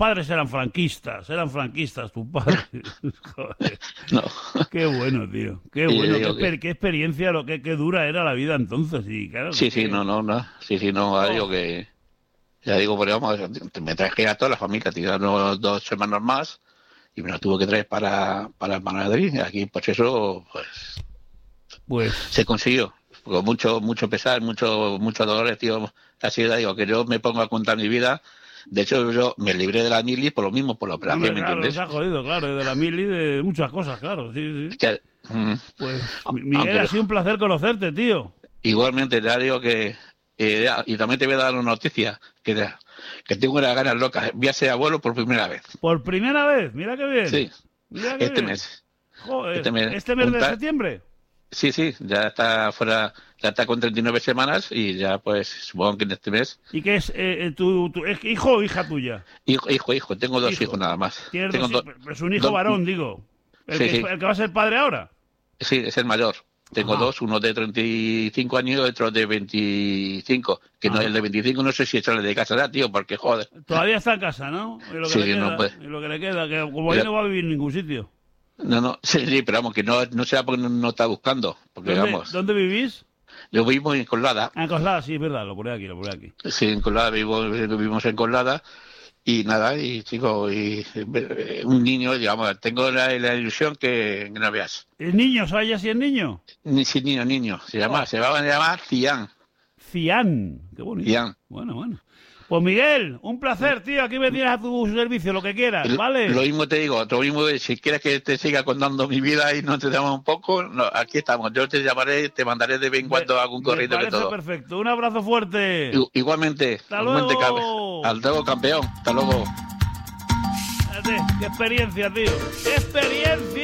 padres eran franquistas tus padres. Joder. No. Qué bueno, tío. Qué Y bueno, digo qué experiencia, qué dura era la vida entonces. Y claro, Sí, no. Sí, no, Oh. digo que... Ya digo, pero vamos, me traje a toda la familia, tío, 2 hermanos más, y me los tuvo que traer para Madrid. Aquí, pues eso, Pues se consiguió. Con mucho pesar, mucho dolores, tío. Así digo, que yo me pongo a contar mi vida. De hecho, yo me libré de la mili por lo mismo, por la operación, hombre, ¿me claro, entiendes? se ha jodido, claro, de la mili, de muchas cosas, claro, sí. Es que, Pues, Miguel, aunque ha sido un placer conocerte, tío. igualmente, ya digo que... y también te voy a dar una noticia, que tengo unas ganas locas. Voy a ser abuelo por primera vez. Por primera vez, mira qué bien. Sí, Mira qué este bien. mes. Joder, Este mes. ¿este mes de septiembre? Sí, ya está fuera, ya está con 39 semanas y ya pues supongo que en este mes. ¿Y qué es tu hijo o hija tuya? Hijo, tengo 2 hijos nada más. Tienes Tengo es un hijo varón, digo. El que va a ser padre ahora. Sí, es el mayor. Tengo 2, uno de 35 años y otro de 25. Que no, el de 25 no sé si echarle de casa ya, tío, porque joder. Todavía está en casa, ¿no? Y lo que le queda, no puede. y lo que le queda, que como ahí no va a vivir en ningún sitio. No, sí, pero vamos, que no sea porque no está buscando. Porque vamos. ¿Dónde vivís? Yo vivo en Coslada. En Coslada, sí, es verdad, lo pone aquí. Sí, en Coslada, vivimos en Coslada. Y nada, y chico, un niño, digamos, tengo la ilusión que no veas. ¿El niño? ¿Sabes ya si es niño? Sí, niño. Se va a llamar Cian. Cian, qué bonito. Cian. Bueno. Pues Miguel, un placer, tío. Aquí me tienes a tu servicio, lo que quieras, ¿vale? Lo mismo te digo, si quieres que te siga contando mi vida y no te damos un poco, no, aquí estamos. Yo te llamaré, te mandaré de vez en cuando algún corrido de todo. Perfecto. Un abrazo fuerte. Igualmente. Hasta luego. Hasta luego, campeón. Hasta luego. Fíjate, qué experiencia, tío. ¡Qué experiencia!